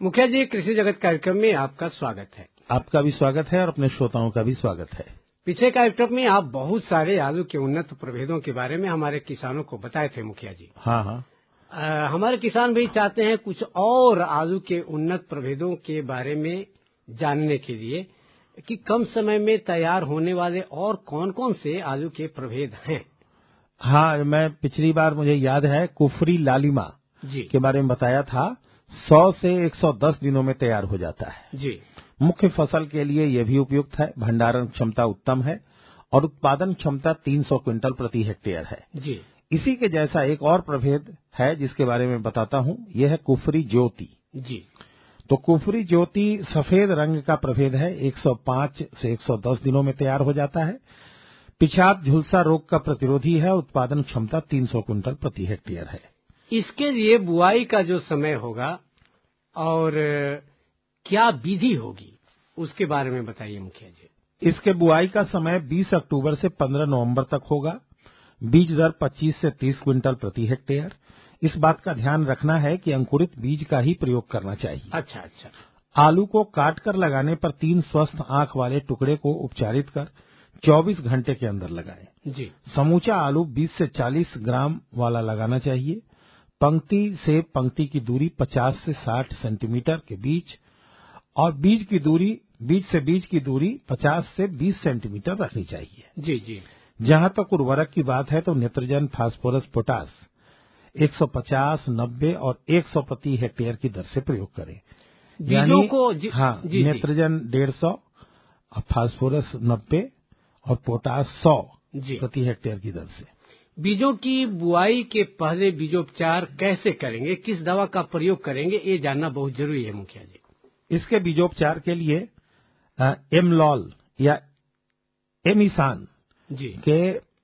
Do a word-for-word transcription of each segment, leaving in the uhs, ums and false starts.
मुखिया जी, कृषि जगत कार्यक्रम में आपका स्वागत है। आपका भी स्वागत है और अपने श्रोताओं का भी स्वागत है। पिछले कार्यक्रम में आप बहुत सारे आलू के उन्नत प्रभेदों के बारे में हमारे किसानों को बताए थे मुखिया जी। हाँ हाँ आ, हमारे किसान भी चाहते हैं कुछ और आलू के उन्नत प्रभेदों के बारे में जानने के लिए कि कम समय में तैयार होने वाले और कौन कौन से आलू के प्रभेद हैं। हाँ, मैं पिछली बार मुझे याद है कुफरी लालिमा जी के बारे में बताया था। सौ से एक सौ दस दिनों में तैयार हो जाता है जी। मुख्य फसल के लिए यह भी उपयुक्त है। भंडारण क्षमता उत्तम है और उत्पादन क्षमता तीन सौ क्विंटल प्रति हेक्टेयर है जी। इसी के जैसा एक और प्रभेद है जिसके बारे में बताता हूँ। यह है कुफरी ज्योति जी। तो कुफरी ज्योति सफेद रंग का प्रभेद है। एक सौ पाँच से एक सौ दस दिनों में तैयार हो जाता है। पिछात झुलसा रोग का प्रतिरोधी है। उत्पादन क्षमता तीन सौ क्विंटल प्रति हेक्टेयर है। इसके लिए बुआई का जो समय होगा और क्या विधि होगी उसके बारे में बताइए मुखिया जी। इसके बुआई का समय बीस अक्टूबर से पंद्रह नवंबर तक होगा। बीज दर पच्चीस से तीस क्विंटल प्रति हेक्टेयर। इस बात का ध्यान रखना है कि अंकुरित बीज का ही प्रयोग करना चाहिए। अच्छा अच्छा। आलू को काट कर लगाने पर तीन स्वस्थ आंख वाले टुकड़े को उपचारित कर चौबीस घंटे के अंदर लगाएं। जी। समूचा आलू बीस से चालीस ग्राम वाला लगाना चाहिए। पंक्ति से पंक्ति की दूरी पचास से साठ सेंटीमीटर के बीच और बीज की दूरी बीज से बीज की दूरी पचास से बीस सेंटीमीटर रखनी चाहिए। जी जी। जहां तक उर्वरक की बात है तो नाइट्रोजन, फास्फोरस, पोटास एक सौ पचास, नब्बे और सौ प्रति हेक्टेयर की दर से प्रयोग करें। बीजों को जी, हाँ, जी, नाइट्रोजन डेढ़ सौ और फास्फोरस नब्बे और पोटास सौ प्रति हेक्टेयर की दर से। बीजों की बुआई के पहले बीजोपचार कैसे करेंगे, किस दवा का प्रयोग करेंगे, ये जानना बहुत जरूरी है मुखिया जी। इसके बीजोपचार के लिए एमलॉल या एमिसान जी के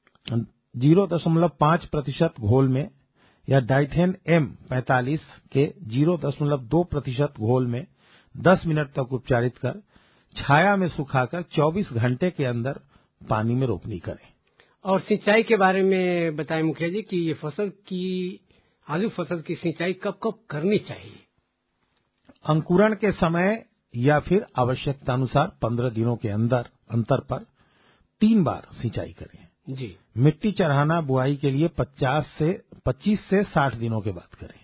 जीरो दशमलव पांच प्रतिशत घोल में या डाइथेन एम पैंतालीस के जीरो दशमलव दो प्रतिशत घोल में दस मिनट तक उपचारित कर छाया में सुखाकर चौबीस घंटे के अंदर पानी में रोपनी करें। और सिंचाई के बारे में बताएं मुखिया जी कि ये फसल की आलू फसल की सिंचाई कब कब करनी चाहिए। अंकुरण के समय या फिर आवश्यकतानुसार पंद्रह दिनों के अंदर अंतर पर तीन बार सिंचाई करें। जी। मिट्टी चढ़ाना बुआई के लिए पचास से पच्चीस से साठ दिनों के बाद करें।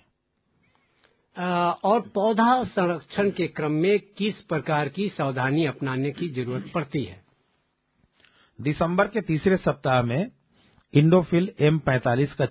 आ, और पौधा संरक्षण के क्रम में किस प्रकार की सावधानी अपनाने की जरूरत पड़ती है। दिसंबर के तीसरे सप्ताह में इंडोफिल एम पैंतालीस का